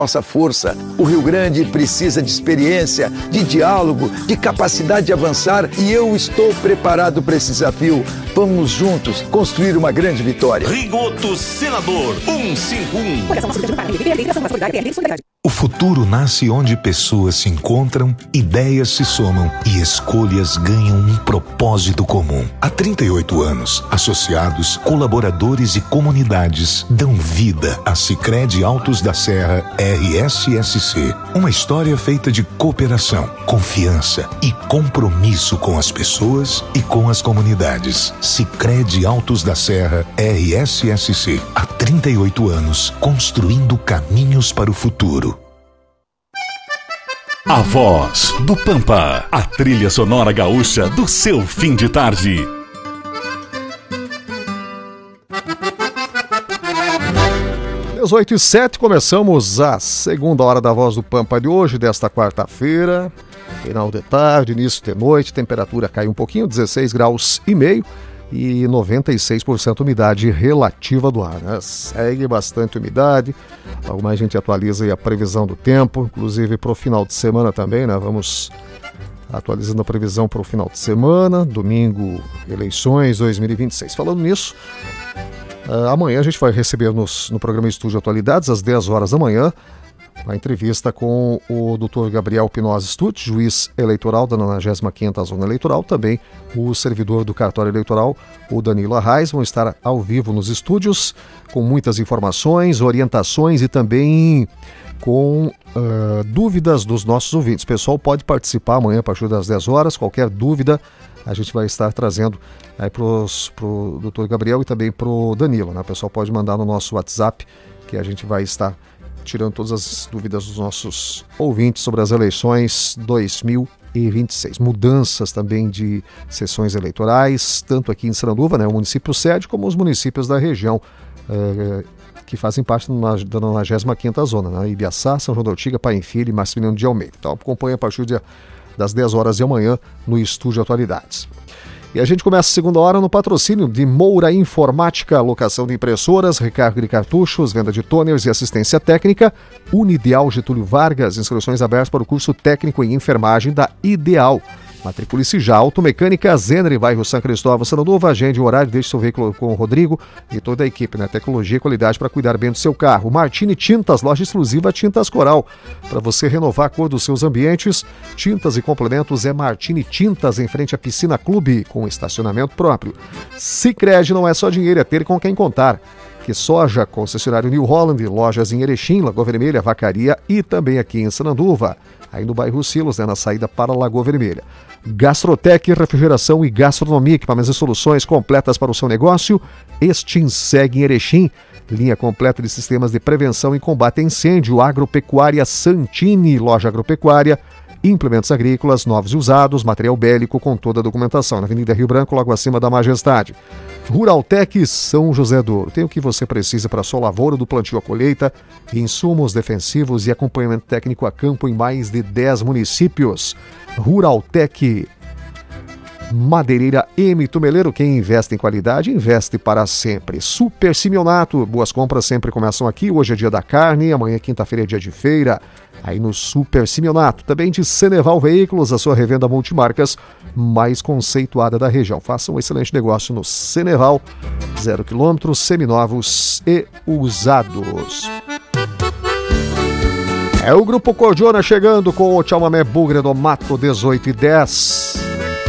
nossa força. O Rio Grande precisa de experiência, de diálogo, de capacidade de avançar e eu estou preparado para esse desafio. Vamos juntos construir uma grande vitória. Rigoto Senador 151. O futuro nasce onde pessoas se encontram, ideias se somam e escolhas ganham um propósito comum. Há 38 anos, associados, colaboradores e comunidades dão vida a Sicredi Altos da Serra RSSC. Uma história feita de cooperação, confiança e compromisso com as pessoas e com as comunidades. Sicredi Altos da Serra RSSC. Há 38 anos, construindo caminhos para o futuro. A Voz do Pampa, a trilha sonora gaúcha do seu fim de tarde. Às 8h07, começamos a segunda hora da Voz do Pampa de hoje, desta quarta-feira. Final de tarde, início de noite, temperatura caiu um pouquinho, 16 graus e meio e 96% umidade relativa do ar, né? Segue bastante umidade. Logo mais a gente atualiza aí a previsão do tempo, inclusive para o final de semana também, né? Vamos atualizando a previsão para o final de semana, domingo, eleições 2026. Falando nisso, amanhã a gente vai receber no programa Estúdio Atualidades, às 10 horas da manhã, a entrevista com o Dr. Gabriel Pinoz Stutt, juiz eleitoral da 95ª Zona Eleitoral, também o servidor do cartório eleitoral, o Danilo Arraes, vão estar ao vivo nos estúdios com muitas informações, orientações e também com dúvidas dos nossos ouvintes. O pessoal pode participar amanhã a partir das 10 horas, qualquer dúvida a gente vai estar trazendo aí para o Dr. Gabriel e também para o Danilo, né? O pessoal pode mandar no nosso WhatsApp que a gente vai estar tirando todas as dúvidas dos nossos ouvintes sobre as eleições 2026. Mudanças também de sessões eleitorais, tanto aqui em Sranduva, né, o município sede, como os municípios da região que fazem parte da 95ª Zona, né, Ibiaçá, São João da Ortiga, Paim Filho e Maximiliano de Almeida. Então acompanha a partir das 10 horas de amanhã no Estúdio Atualidades. E a gente começa a segunda hora no patrocínio de Moura Informática, locação de impressoras, recarga de cartuchos, venda de toners e assistência técnica. Unideal Getúlio Vargas, inscrições abertas para o curso técnico em enfermagem da Ideal. Matricule-se já. Automecânica Zenre, bairro São Cristóvão, Sranduva. Agende o horário, deixe seu veículo com o Rodrigo e toda a equipe, né? Tecnologia e qualidade para cuidar bem do seu carro. Martini Tintas, loja exclusiva Tintas Coral. Para você renovar a cor dos seus ambientes, tintas e complementos é Martini Tintas, em frente à Piscina Clube, com estacionamento próprio. Sicredi não é só dinheiro, é ter com quem contar. Que Soja, concessionário New Holland, lojas em Erechim, Lagoa Vermelha, Vacaria e também aqui em Sranduva. Aí no bairro Silos, né, na saída para Lagoa Vermelha. Gastrotec, refrigeração e gastronomia, equipamentos e soluções completas para o seu negócio. Extinseg em Erechim, linha completa de sistemas de prevenção e combate a incêndio. Agropecuária Santini, loja agropecuária, implementos agrícolas, novos e usados, material bélico com toda a documentação. Na Avenida Rio Branco, logo acima da Majestade. Ruraltec São José do Ouro. Tem o que você precisa para a sua lavoura, do plantio à colheita, insumos defensivos e acompanhamento técnico a campo em mais de 10 municípios. Ruraltec. Madeireira M. Tumeleiro, quem investe em qualidade, investe para sempre. Super Simeonato, boas compras sempre começam aqui. Hoje é dia da carne, amanhã quinta-feira é dia de feira. Aí no Super Simeonato, também de Ceneval Veículos, a sua revenda multimarcas mais conceituada da região. Faça um excelente negócio no Ceneval, 0 km, seminovos e usados. É o Grupo Cordiona chegando com o Tchalmamé Bugre do Mato 18 e 10.